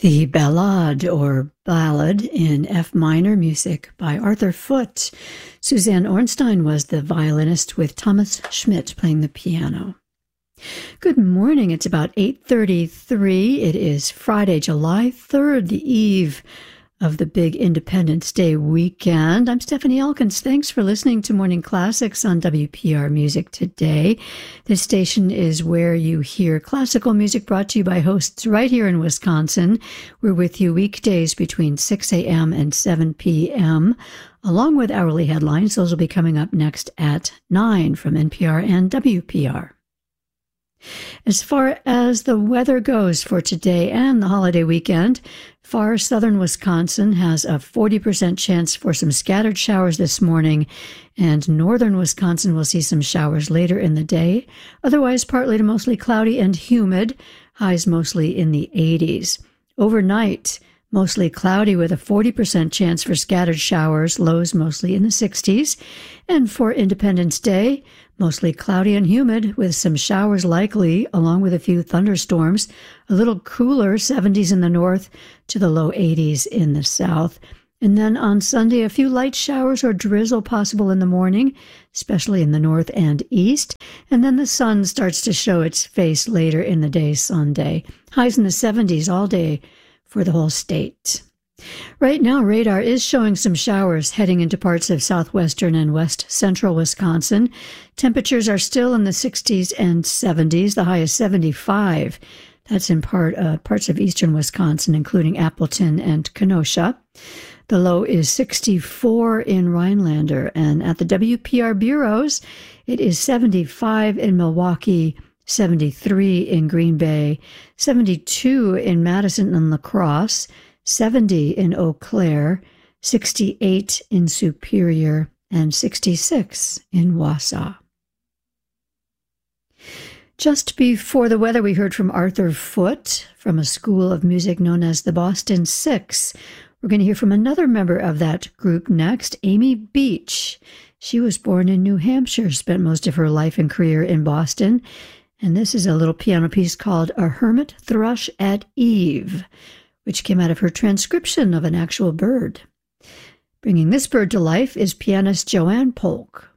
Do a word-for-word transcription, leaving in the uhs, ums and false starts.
The Ballade or Ballad in F minor, music by Arthur Foote. Suzanne Ornstein was the violinist with Thomas Schmidt playing the piano. Good morning. It's about eight thirty-three. It is Friday, July third, the eve of the big Independence Day weekend. I'm Stephanie Elkins. Thanks for listening to Morning Classics on W P R Music Today. This station is where you hear classical music brought to you by hosts right here in Wisconsin. We're with you weekdays between six a.m. and seven p.m., along with hourly headlines. Those will be coming up next at nine from N P R and W P R. As far as the weather goes for today and the holiday weekend, far southern Wisconsin has a forty percent chance for some scattered showers this morning, and northern Wisconsin will see some showers later in the day. Otherwise, partly to mostly cloudy and humid, highs mostly in the eighties. Overnight, mostly cloudy with a forty percent chance for scattered showers, lows mostly in the sixties. And for Independence Day, mostly cloudy and humid with some showers likely, along with a few thunderstorms. A little cooler, seventies in the north to the low eighties in the south. And then on Sunday, a few light showers or drizzle possible in the morning, especially in the north and east. And then the sun starts to show its face later in the day Sunday. Highs in the seventies all day for the whole state. Right now, radar is showing some showers heading into parts of southwestern and west central Wisconsin. Temperatures are still in the sixties and seventies. The high is seventy-five. That's in part uh, parts of eastern Wisconsin, including Appleton and Kenosha. The low is sixty-four in Rhinelander. And at the W P R bureaus, it is seventy-five in Milwaukee, seventy-three in Green Bay, seventy-two in Madison and La Crosse, seventy in Eau Claire, sixty-eight in Superior, and sixty-six in Wausau. Just before the weather, we heard from Arthur Foote from a school of music known as the Boston Six. We're going to hear from another member of that group next, Amy Beach. She was born in New Hampshire, spent most of her life and career in Boston, and this is a little piano piece called A Hermit Thrush at Eve, which came out of her transcription of an actual bird. Bringing this bird to life is pianist Joanne Polk.